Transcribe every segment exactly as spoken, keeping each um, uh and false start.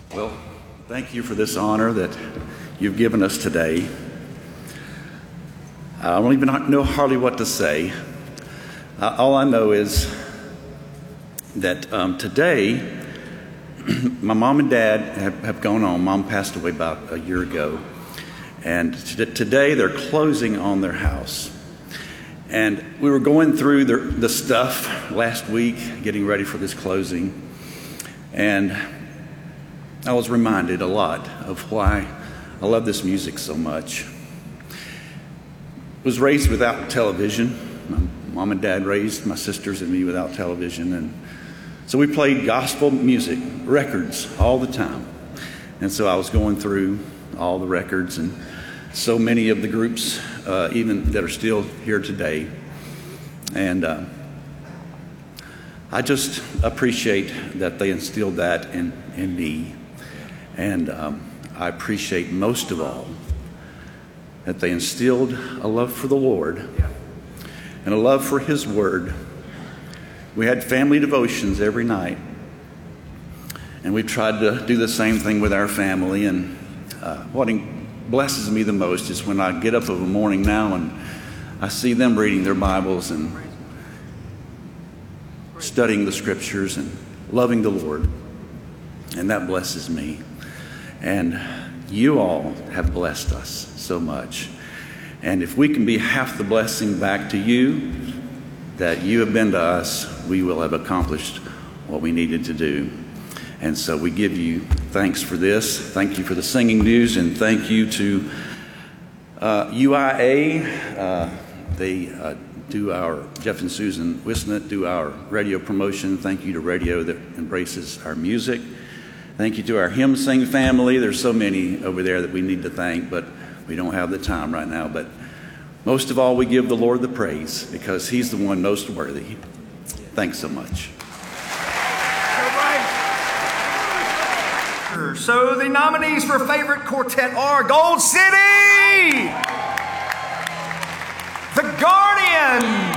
Well, thank you for this honor that you've given us today. I don't even know hardly what to say. Uh, all I know is that um, today, my mom and dad have, have gone on. Mom passed away about a year ago. And t- today they're closing on their house. And we were going through the, the stuff last week, getting ready for this closing. And I was reminded a lot of why I love this music so much. I was raised without television. My mom and dad raised my sisters and me without television. And so we played gospel music, records, all the time. And so I was going through all the records and so many of the groups, uh, even that are still here today. And uh, I just appreciate that they instilled that in, in me. And um, I appreciate most of all that they instilled a love for the Lord and a love for His Word. We had family devotions every night, and we tried to do the same thing with our family. And uh, what blesses me the most is when I get up of a morning now and I see them reading their Bibles and studying the Scriptures and loving the Lord, and that blesses me. And you all have blessed us so much. And if we can be half the blessing back to you that you have been to us, we will have accomplished what we needed to do. And so we give you thanks for this. Thank you for the singing news, and thank you to uh, U I A. Uh, they uh, do our, Jeff and Susan Wisnett do our radio promotion. Thank you to radio that embraces our music. Thank you to our hymn sing family. There's so many over there that we need to thank, but we don't have the time right now. But most of all, we give the Lord the praise because He's the one most worthy. Thanks so much. So the nominees for favorite quartet are Gold City, The Guardians,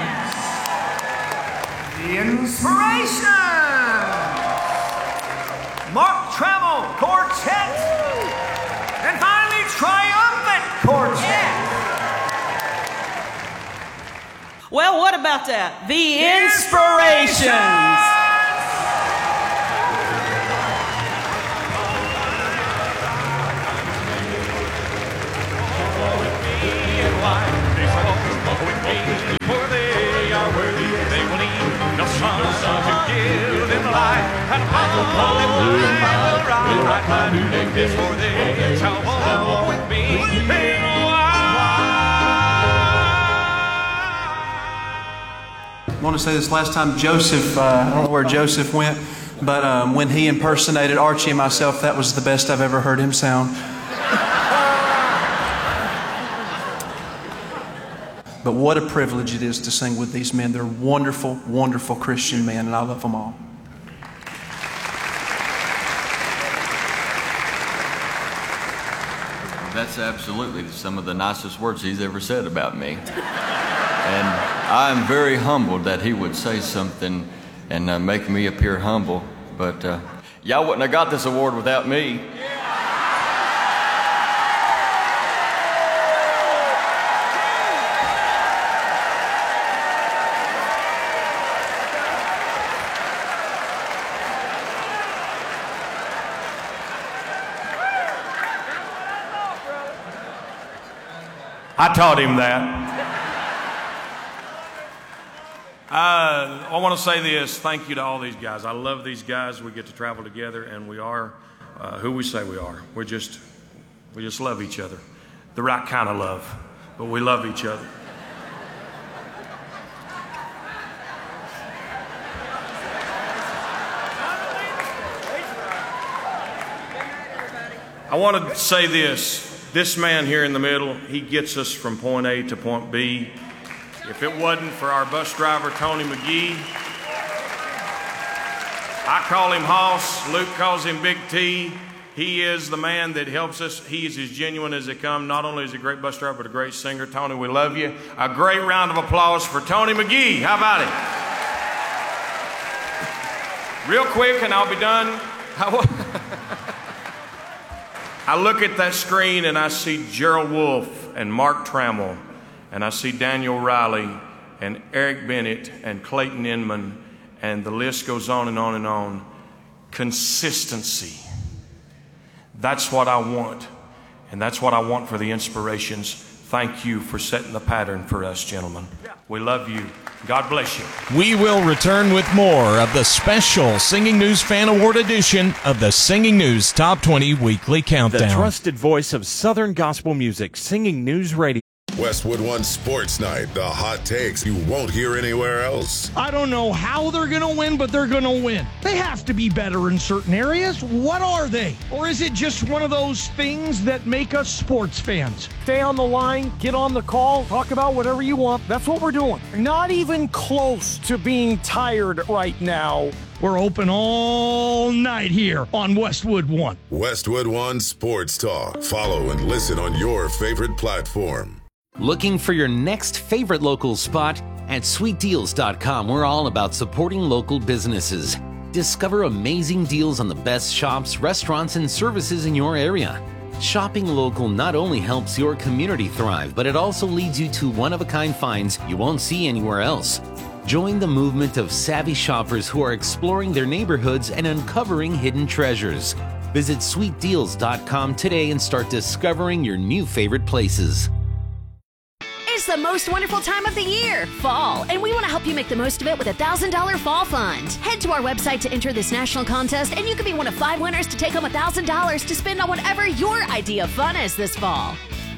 The Inspiration, Mark Trammell Quartet, and finally Triumphant Quartet. Well, what about that? The Inspirations. For they are worthy, they will need no sun to give them light, and upon them will ride my new name is, for they shall walk with me in white. I want to say this last time, Joseph, uh, I don't know where Joseph went, but um, when he impersonated Archie and myself, that was the best I've ever heard him sound. But what a privilege it is to sing with these men. They're wonderful, wonderful Christian men, and I love them all. That's absolutely some of the nicest words he's ever said about me. And I'm very humbled that he would say something and uh, make me appear humble. But uh, y'all wouldn't have got this award without me. I taught him that. Uh, I want to say this. Thank you to all these guys. I love these guys. We get to travel together, and we are uh, who we say we are. We're just, we just love each other. The right kind of love, but we love each other. I want to say this. This man here in the middle, he gets us from point A to point B. If it wasn't for our bus driver, Tony McGee, I call him Hoss, Luke calls him Big T. He is the man that helps us. He is as genuine as they come. Not only is he a great bus driver, but a great singer. Tony, we love you. A great round of applause for Tony McGee. How about it? Real quick, and I'll be done. I look at that screen and I see Gerald Wolfe and Mark Trammell, and I see Daniel Riley and Eric Bennett and Clayton Inman, and the list goes on and on and on. Consistency. That's what I want, and that's what I want for the Inspirations. Thank you for setting the pattern for us, gentlemen. We love you. God bless you. We will return with more of the special Singing News Fan Award edition of the Singing News Top twenty Weekly Countdown. The trusted voice of Southern gospel music, Singing News Radio. Westwood One Sports Night, the hot takes you won't hear anywhere else. I don't know how they're going to win, but they're going to win. They have to be better in certain areas. What are they? Or is it just one of those things that make us sports fans? Stay on the line, get on the call, talk about whatever you want. That's what we're doing. Not even close to being tired right now. We're open all night here on Westwood One. Westwood One Sports Talk. Follow and listen on your favorite platform. Looking for your next favorite local spot? At sweet deals dot com, we're all about supporting local businesses. Discover amazing deals on the best shops, restaurants, and services in your area. Shopping local not only helps your community thrive, but it also leads you to one-of-a-kind finds you won't see anywhere else. Join the movement of savvy shoppers who are exploring their neighborhoods and uncovering hidden treasures. Visit sweet deals dot com today and start discovering your new favorite places. It's the most wonderful time of the year, fall, and we want to help you make the most of it with a one thousand dollars Fall Fund. Head to our website to enter this national contest, and you could be one of five winners to take home one thousand dollars to spend on whatever your idea of fun is this fall.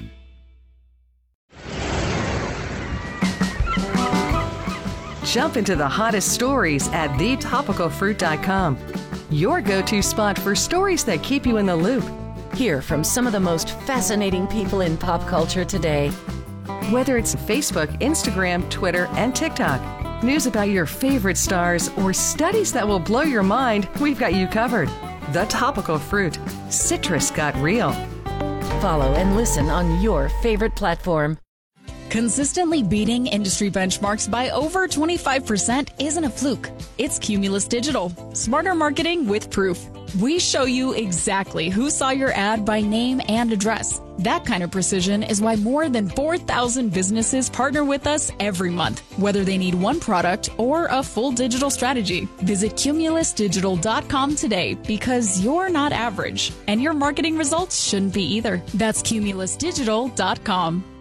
Jump into the hottest stories at the topical fruit dot com. Your go-to spot for stories that keep you in the loop. Hear from some of the most fascinating people in pop culture today. Whether it's Facebook, Instagram, Twitter, and TikTok, news about your favorite stars, or studies that will blow your mind, we've got you covered. The Topical Fruit. Citrus got real. Follow and listen on your favorite platform. Consistently beating industry benchmarks by over twenty-five percent isn't a fluke. It's Cumulus Digital. Smarter marketing with proof. We show you exactly who saw your ad by name and address. That kind of precision is why more than four thousand businesses partner with us every month, whether they need one product or a full digital strategy. Visit cumulus digital dot com today, because you're not average, and your marketing results shouldn't be either. That's cumulus digital dot com.